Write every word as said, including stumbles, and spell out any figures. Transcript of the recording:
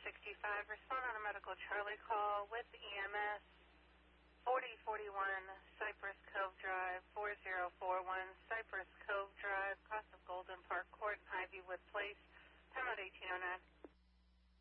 sixty-five. Respond on a medical Charlie call with E M S. forty forty-one Cypress